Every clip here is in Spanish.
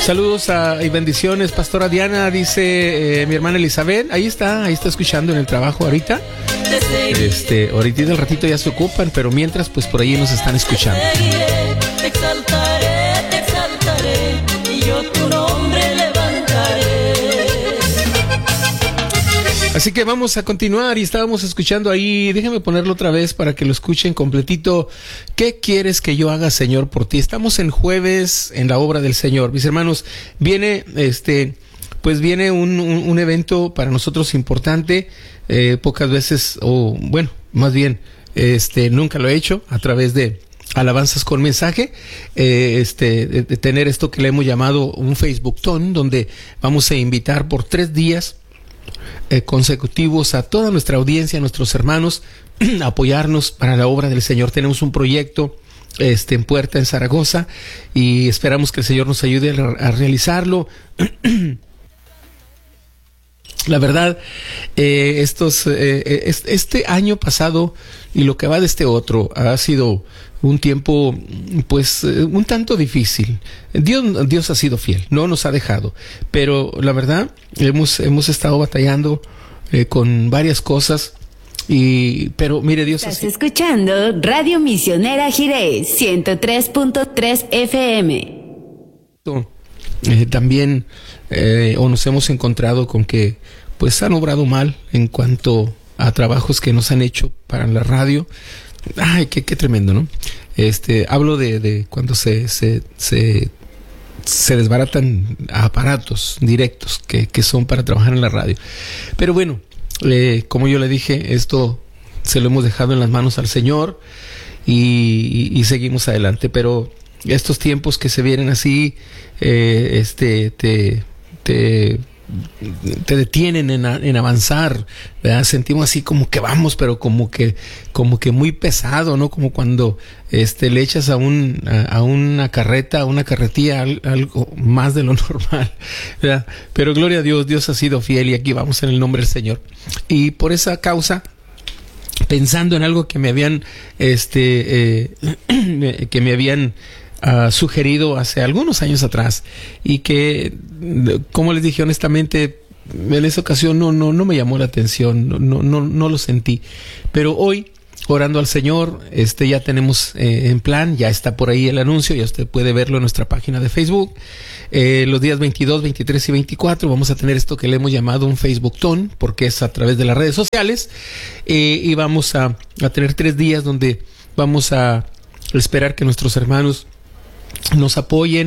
Saludos y bendiciones, Pastora Diana, dice mi hermana Elizabeth. Ahí está escuchando en el trabajo ahorita. Ahorita del ratito ya se ocupan, pero mientras, pues por ahí nos están escuchando. Te exaltaré, y yo tu nombre levantaré. Así que vamos a continuar y estábamos escuchando ahí, déjame ponerlo otra vez para que lo escuchen completito. ¿Qué quieres que yo haga, Señor, por ti? Estamos en jueves en la obra del Señor. Mis hermanos, viene viene un evento para nosotros importante, pocas veces, más bien, nunca lo he hecho a través de Alabanzas con Mensaje, de tener esto que le hemos llamado un Facebook-ton, donde vamos a invitar por 3 días consecutivos a toda nuestra audiencia, a nuestros hermanos, a apoyarnos para la obra del Señor. Tenemos un proyecto en puerta en Zaragoza y esperamos que el Señor nos ayude a realizarlo. La verdad, este año pasado y lo que va de este otro ha sido un tiempo, un tanto difícil. Dios ha sido fiel, no nos ha dejado, pero la verdad hemos estado batallando con varias cosas. Pero mire, Dios Estás escuchando Radio Misionera Jiré 103.3 FM. También nos hemos encontrado con que pues han obrado mal en cuanto a trabajos que nos han hecho para la radio. Ay, qué tremendo, ¿no? Hablo de cuando se desbaratan aparatos directos que son para trabajar en la radio. Pero bueno, como yo le dije, esto se lo hemos dejado en las manos al Señor y seguimos adelante. Pero estos tiempos que se vienen así, te detienen en avanzar, ¿verdad? Sentimos así como que vamos, pero como que muy pesado, ¿no? Como cuando le echas a una carreta, a una carretilla, algo más de lo normal, ¿verdad? Pero gloria a Dios, Dios ha sido fiel y aquí vamos en el nombre del Señor. Y por esa causa, pensando en algo que me habían sugerido hace algunos años atrás y que, como les dije honestamente, en esa ocasión no me llamó la atención, no lo sentí, pero hoy, orando al Señor, ya tenemos en plan, ya está por ahí el anuncio, ya usted puede verlo en nuestra página de Facebook. Los días 22, 23 y 24 vamos a tener esto que le hemos llamado un Facebook-ton, porque es a través de las redes sociales, y vamos a tener 3 días donde vamos a esperar que nuestros hermanos nos apoyen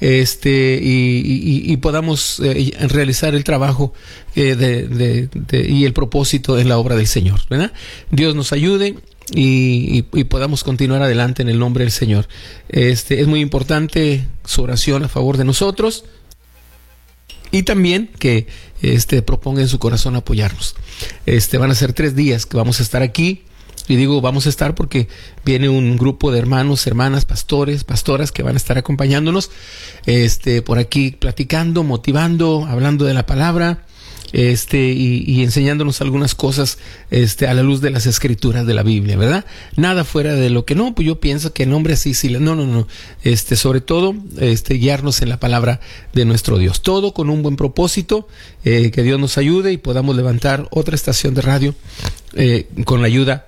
y podamos realizar el trabajo y el propósito en la obra del Señor, ¿verdad? Dios nos ayude y podamos continuar adelante en el nombre del Señor. Es muy importante su oración a favor de nosotros y también que proponga en su corazón apoyarnos. Van a ser 3 días que vamos a estar aquí. Y digo vamos a estar porque viene un grupo de hermanos, hermanas, pastores, pastoras que van a estar acompañándonos por aquí platicando, motivando, hablando de la palabra y enseñándonos algunas cosas a la luz de las escrituras de la Biblia, ¿verdad? Nada fuera de lo que pues yo pienso que el hombre así, no. Sobre todo guiarnos en la palabra de nuestro Dios. Todo con un buen propósito, que Dios nos ayude y podamos levantar otra estación de radio con la ayuda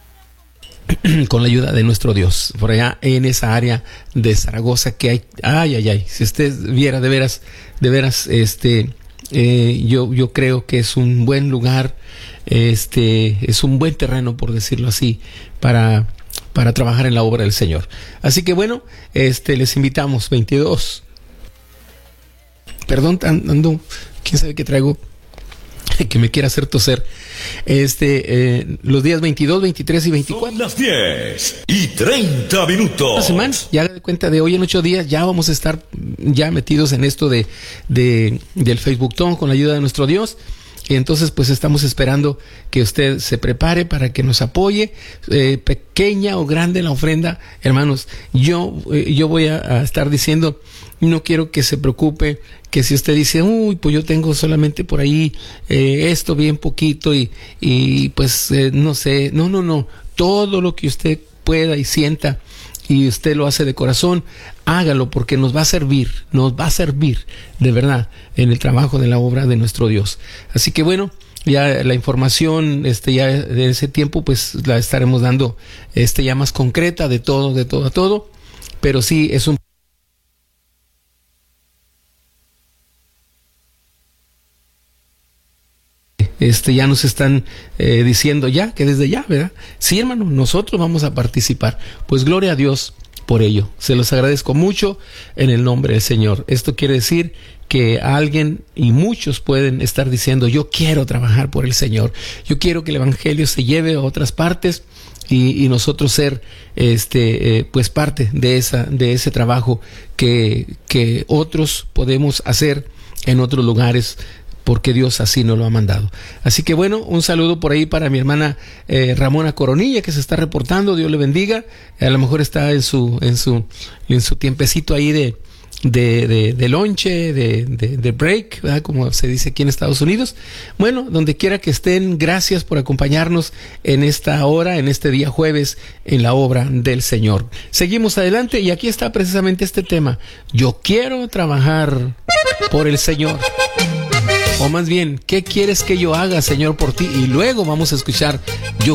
de nuestro Dios, por allá en esa área de Zaragoza que hay, si usted viera de veras, yo creo que es un buen lugar, es un buen terreno, por decirlo así, para trabajar en la obra del Señor. Así que bueno, les invitamos 22. Perdón, ando, quién sabe qué traigo, que me quiera hacer toser. Los días 22, 23 y 24. Son las 10:30. Una semana, ya de cuenta de hoy en 8 días, ya vamos a estar ya metidos en esto del Facebook-ton con la ayuda de nuestro Dios. Y entonces pues estamos esperando que usted se prepare para que nos apoye, pequeña o grande la ofrenda. Hermanos, yo voy a estar diciendo, no quiero que se preocupe, que si usted dice, pues yo tengo solamente por ahí esto bien poquito y pues no sé, no, todo lo que usted pueda y sienta y usted lo hace de corazón, hágalo, porque nos va a servir de verdad en el trabajo de la obra de nuestro Dios. Así que bueno, ya la información ya de ese tiempo pues la estaremos dando ya más concreta de todo a todo, pero sí es un ya nos están diciendo ya que desde ya, ¿verdad? Sí, hermano, nosotros vamos a participar. Pues gloria a Dios por ello. Se los agradezco mucho en el nombre del Señor. Esto quiere decir que alguien y muchos pueden estar diciendo, yo quiero trabajar por el Señor. Yo quiero que el evangelio se lleve a otras partes y nosotros ser pues parte de ese trabajo que otros podemos hacer en otros lugares, porque Dios así nos lo ha mandado. Así que bueno, un saludo por ahí para mi hermana Ramona Coronilla, que se está reportando. Dios le bendiga. A lo mejor está en su tiempecito ahí de lonche, de break, ¿verdad? Como se dice aquí en Estados Unidos. Bueno, donde quiera que estén, gracias por acompañarnos en esta hora, en este día jueves, en la obra del Señor. Seguimos adelante y aquí está precisamente este tema. Yo quiero trabajar por el Señor. O más bien, ¿qué quieres que yo haga, Señor, por ti? Y luego vamos a escuchar, yo